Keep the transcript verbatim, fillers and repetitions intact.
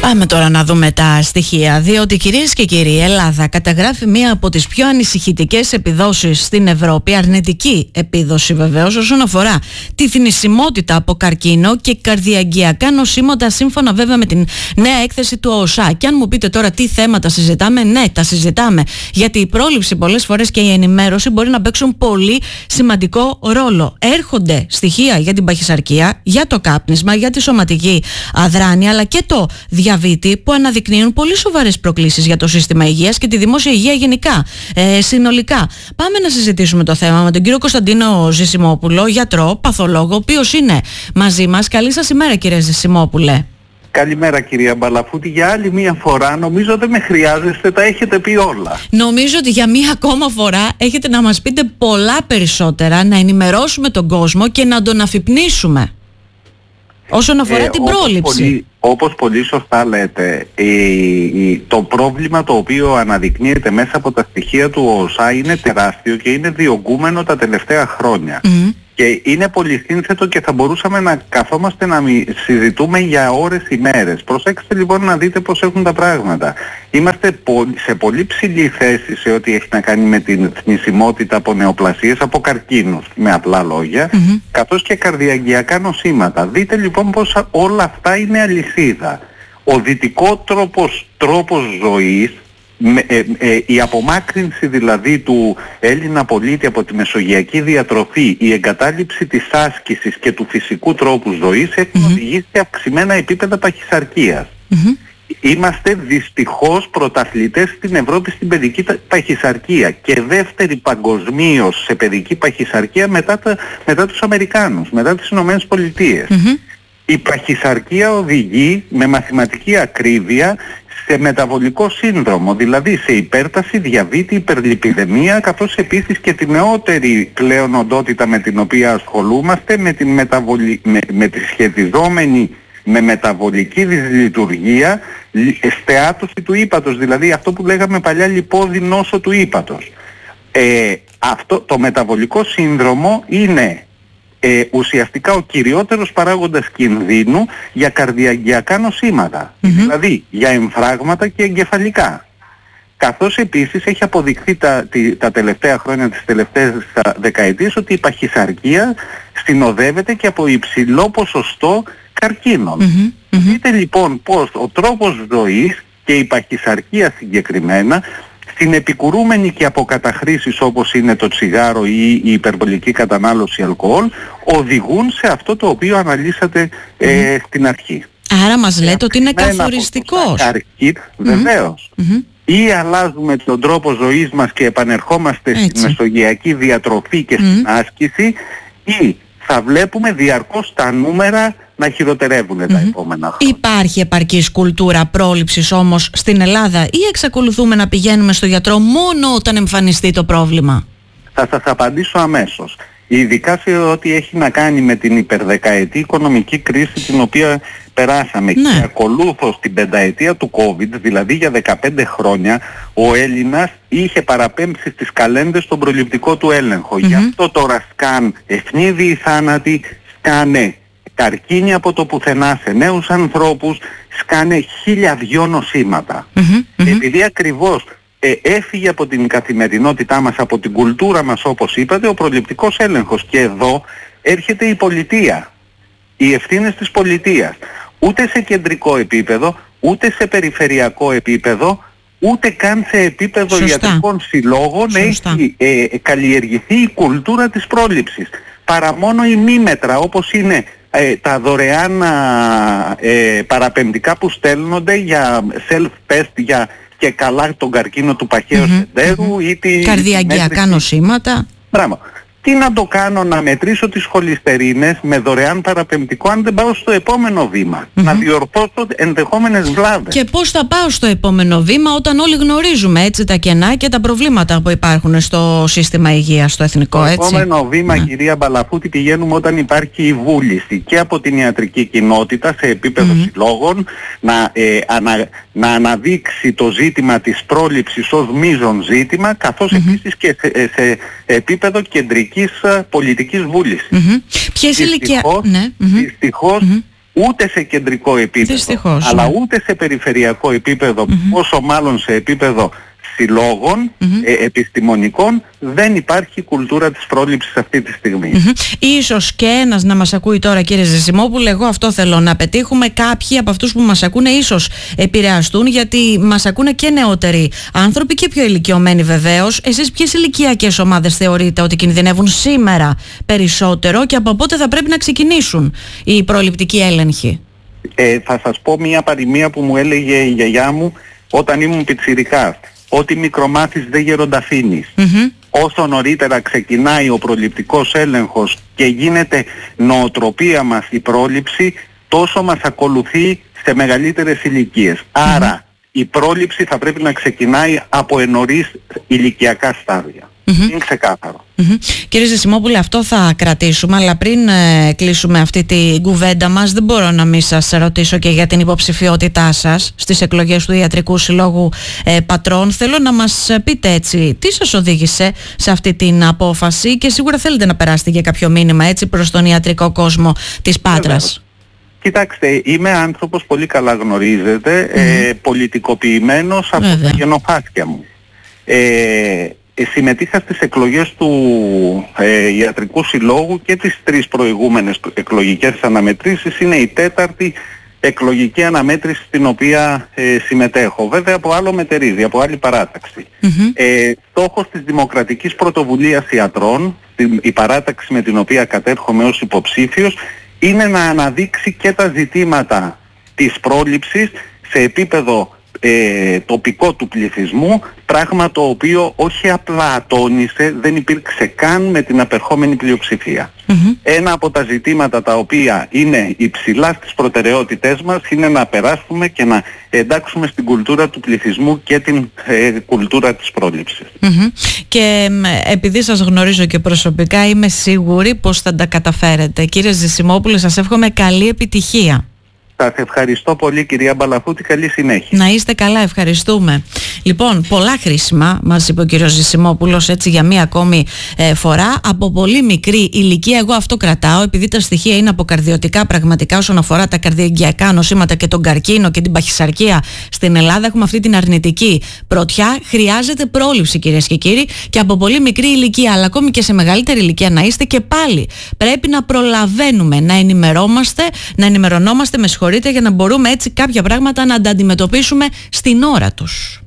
Πάμε τώρα να δούμε τα στοιχεία, διότι κυρίες και κύριοι, η Ελλάδα καταγράφει μία από τις πιο ανησυχητικές επιδόσεις στην Ευρώπη, αρνητική επίδοση βεβαίως, όσον αφορά τη θνησιμότητα από καρκίνο και καρδιαγγειακά νοσήματα, σύμφωνα βέβαια με την νέα έκθεση του ΟΣΑ. Και αν μου πείτε τώρα τι θέματα συζητάμε, ναι, τα συζητάμε, γιατί η πρόληψη πολλές φορές και η ενημέρωση μπορεί να παίξουν πολύ σημαντικό ρόλο. Έρχονται στοιχεία για την παχυσαρκία, για το κάπνισμα, για τη σωματική αδράνεια, αλλά και το διαβήτη, που αναδεικνύουν πολύ σοβαρές προκλήσεις για το σύστημα υγείας και τη δημόσια υγεία γενικά, ε, συνολικά. Πάμε να συζητήσουμε το θέμα με τον κύριο Κωνσταντίνο Ζησιμόπουλο, γιατρό, παθολόγο, ο οποίος είναι μαζί μας. Καλή σας ημέρα, κύριε Ζησιμόπουλε. Καλημέρα, κυρία Μπαλαφούτη. Για άλλη μία φορά, νομίζω δεν με χρειάζεστε, τα έχετε πει όλα. Νομίζω ότι για μία ακόμα φορά έχετε να μας πείτε πολλά περισσότερα, να ενημερώσουμε τον κόσμο και να τον αφυπνίσουμε όσον αφορά ε, την όπως πρόληψη. Πολύ, όπως πολύ σωστά λέτε, η, η, το πρόβλημα το οποίο αναδεικνύεται μέσα από τα στοιχεία του ΟΣΑ είναι τεράστιο και είναι διωγγούμενο τα τελευταία χρόνια. Mm-hmm. Και είναι πολυσύνθετο και θα μπορούσαμε να καθόμαστε να συζητούμε για ώρες ημέρες. Προσέξτε λοιπόν να δείτε πώς έχουν τα πράγματα. Είμαστε σε πολύ ψηλή θέση σε ό,τι έχει να κάνει με την θνησιμότητα από νεοπλασίες, από καρκίνους, με απλά λόγια, mm-hmm. καθώς και καρδιαγγειακά νοσήματα. Δείτε λοιπόν πως όλα αυτά είναι αλυσίδα. Ο δυτικό τρόπος, τρόπος ζωής, Με, ε, ε, η απομάκρυνση δηλαδή του Έλληνα πολίτη από τη μεσογειακή διατροφή, η εγκατάλειψη της άσκησης και του φυσικού τρόπου ζωής έχουν mm-hmm. οδηγήσει σε αυξημένα επίπεδα παχυσαρκίας. Mm-hmm. Είμαστε δυστυχώς πρωταθλητές στην Ευρώπη στην παιδική παχυσαρκία και δεύτερη παγκοσμίως σε παιδική παχυσαρκία μετά, τα, μετά τους Αμερικάνους, μετά τις Ηνωμένες Πολιτείες. Mm-hmm. Η παχυσαρκία οδηγεί με μαθηματική ακρίβεια σε μεταβολικό σύνδρομο, δηλαδή σε υπέρταση, διαβήτη, υπερλιπιδεμία, καθώς επίσης και τη νεότερη πλέον οντότητα με την οποία ασχολούμαστε, με, την μεταβολη... με, με τη σχετιζόμενη με μεταβολική δυσλειτουργία, στεάτωση του ύπατος, δηλαδή αυτό που λέγαμε παλιά λιπόδη νόσο του ύπατος. Ε, αυτό, το μεταβολικό σύνδρομο είναι Ε, ουσιαστικά ο κυριότερος παράγοντας κινδύνου για καρδιαγγειακά νοσήματα, mm-hmm. δηλαδή για εμφράγματα και εγκεφαλικά. Καθώς επίσης έχει αποδειχθεί τα, τη, τα τελευταία χρόνια, τις τελευταίες δεκαετίες, ότι η παχυσαρκία συνοδεύεται και από υψηλό ποσοστό καρκίνων. Mm-hmm. Mm-hmm. Δείτε λοιπόν πως ο τρόπος ζωής και η παχυσαρκία συγκεκριμένα, στην επικουρούμενη και από καταχρήσεις όπως είναι το τσιγάρο ή η υπερβολική κατανάλωση αλκοόλ, οδηγούν σε αυτό το οποίο αναλύσατε ε, mm. στην αρχή. Άρα μας λέτε ότι είναι καθοριστικός. Mm-hmm. Βεβαίως. Mm-hmm. Ή αλλάζουμε τον τρόπο ζωής μας και επανερχόμαστε Έτσι. στη μεσογειακή διατροφή και mm. στην άσκηση, ή θα βλέπουμε διαρκώς τα νούμερα να χειροτερεύουν mm-hmm. τα επόμενα χρόνια. Υπάρχει επαρκής κουλτούρα πρόληψης όμως στην Ελλάδα, ή εξακολουθούμε να πηγαίνουμε στο γιατρό μόνο όταν εμφανιστεί το πρόβλημα? Θα σας απαντήσω αμέσως. Ειδικά σε ό,τι έχει να κάνει με την υπερδεκαετή οικονομική κρίση την οποία περάσαμε, ναι. και ακολούθως την πενταετία του COVID, δηλαδή για δεκαπέντε χρόνια, ο Έλληνας είχε παραπέμψει στις καλένδες τον προληπτικό του έλεγχο. Mm-hmm. Γι' αυτό τώρα σκάν ευνίδιοι θάνατοι, σκάνε καρκίνοι από το πουθενά σε νέους ανθρώπους, σκάνε χίλια δυο νοσήματα. Mm-hmm. Επειδή ακριβώς ε, έφυγε από την καθημερινότητά μας, από την κουλτούρα μας όπως είπατε, ο προληπτικός έλεγχος. Και εδώ έρχεται η πολιτεία, οι ευθύνες της πολιτείας. Ούτε σε κεντρικό επίπεδο, ούτε σε περιφερειακό επίπεδο, ούτε καν σε επίπεδο Σωστά. ιατρικών συλλόγων Σωστά. έχει ε, καλλιεργηθεί η κουλτούρα της πρόληψης. Παρά μόνο η μήμετρα, όπως είναι ε, τα δωρεάν ε, παραπεμπτικά που στέλνονται για self-test για και καλά τον καρκίνο του παχαίου mm-hmm. σεντέρου ή τη... καρδιαγγειακά νοσήματα. Μπράβο. Τι να το κάνω να μετρήσω τις χολυστερίνες με δωρεάν παραπεμπτικό αν δεν πάω στο επόμενο βήμα, mm-hmm. να διορθώσω ενδεχόμενες βλάβες. Και πώς θα πάω στο επόμενο βήμα όταν όλοι γνωρίζουμε έτσι τα κενά και τα προβλήματα που υπάρχουν στο σύστημα υγείας, στο εθνικό, έτσι? Το επόμενο βήμα, ναι. κυρία Μπαλαφούτη, πηγαίνουμε όταν υπάρχει η βούληση και από την ιατρική κοινότητα σε επίπεδο mm-hmm. συλλόγων να, ε, ανα, να αναδείξει το ζήτημα της πρόληψης ως μείζον ζήτημα, καθώς mm-hmm. επίσης και σε, σε επίπεδο κεντρικής πολιτικής βούλησης. Mm-hmm. Ποιες ηλικία... Ναι. Mm-hmm. Δυστυχώς mm-hmm. ούτε σε κεντρικό επίπεδο, Δυστυχώς, αλλά ναι. ούτε σε περιφερειακό επίπεδο, Mm-hmm. πόσο μάλλον σε επίπεδο συλλόγων Mm-hmm. ε, επιστημονικών, δεν υπάρχει κουλτούρα της πρόληψης αυτή τη στιγμή. Mm-hmm. Ίσως και ένας να μας ακούει τώρα, κύριε Ζεσιμόπουλε, εγώ αυτό θέλω να πετύχουμε. Κάποιοι από αυτούς που μας ακούνε ίσως επηρεαστούν, γιατί μας ακούνε και νεότεροι άνθρωποι και πιο ηλικιωμένοι βεβαίως. Εσείς ποιες ηλικιακές ομάδες θεωρείτε ότι κινδυνεύουν σήμερα περισσότερο και από πότε θα πρέπει να ξεκινήσουν οι προληπτικοί έλεγχοι? Ε, θα σας πω μια παροιμία που μου έλεγε η γιαγιά μου όταν ήμουν πιτσιρικάς. Ό,τι μικρομάθεις δεν γερονταφήνεις. Mm-hmm. Όσο νωρίτερα ξεκινάει ο προληπτικός έλεγχος και γίνεται νοοτροπία μας η πρόληψη, τόσο μας ακολουθεί σε μεγαλύτερες ηλικίες. Mm-hmm. Άρα η πρόληψη θα πρέπει να ξεκινάει από ενωρίς ηλικιακά στάδια. Mm-hmm. Είναι ξεκάθαρο. Mm-hmm. Κύριε Ζεσιμόπουλε, αυτό θα κρατήσουμε, αλλά πριν ε, κλείσουμε αυτή την κουβέντα μας, δεν μπορώ να μην σας ρωτήσω και για την υποψηφιότητά σας στις εκλογές του Ιατρικού Συλλόγου ε, Πατρών. Θέλω να μας πείτε έτσι, τι σας οδήγησε σε αυτή την απόφαση, και σίγουρα θέλετε να περάσετε για κάποιο μήνυμα έτσι προς τον ιατρικό κόσμο της Πάτρας. Κοιτάξτε, είμαι άνθρωπος, πολύ καλά γνωρίζετε, mm-hmm. ε, πολιτικοποιημένος από Βέβαια. τα γενοφάσκια μου. Ε, συμμετείχα στις εκλογές του ε, Ιατρικού Συλλόγου και τις τρεις προηγούμενες εκλογικές αναμετρήσεις. Είναι η τέταρτη εκλογική αναμέτρηση στην οποία ε, συμμετέχω. Βέβαια από άλλο μετερίζει, από άλλη παράταξη. Mm-hmm. Ε, στόχος της Δημοκρατικής Πρωτοβουλίας Ιατρών, η παράταξη με την οποία κατέρχομαι ως υποψήφιος, είναι να αναδείξει και τα ζητήματα της πρόληψης σε επίπεδο ε, τοπικό του πληθυσμού, πράγμα το οποίο όχι απλά ατώνησε, δεν υπήρξε καν με την απερχόμενη πλειοψηφία. Mm-hmm. Ένα από τα ζητήματα τα οποία είναι υψηλά στις προτεραιότητές μας είναι να περάσουμε και να εντάξουμε στην κουλτούρα του πληθυσμού και την ε, κουλτούρα της πρόληψης. Mm-hmm. Και επειδή σας γνωρίζω και προσωπικά, είμαι σίγουρη πως θα τα καταφέρετε. Κύριε Ζεσιμόπουλε, σας εύχομαι καλή επιτυχία. Σας ευχαριστώ πολύ, κυρία Μπαλαφούτη, καλή συνέχεια. Να είστε καλά, ευχαριστούμε. Λοιπόν, πολλά χρήσιμα μας είπε ο κύριος Ζεσιμόπουλος, έτσι, για μία ακόμη ε, φορά. Από πολύ μικρή ηλικία, εγώ αυτό κρατάω, επειδή τα στοιχεία είναι αποκαρδιωτικά πραγματικά όσον αφορά τα καρδιογειακά νοσήματα και τον καρκίνο και την παχυσαρκία στην Ελλάδα. Έχουμε αυτή την αρνητική πρωτιά. Χρειάζεται πρόληψη, κυρίες και κύριοι, και από πολύ μικρή ηλικία, αλλά ακόμη και σε μεγαλύτερη ηλικία να είστε, και πάλι πρέπει να προλαβαίνουμε, να ενημερώμαστε, να ενημερωνόμαστε, με συγχωρείτε, για να μπορούμε έτσι κάποια πράγματα να τα αντιμετωπίσουμε στην ώρα τους.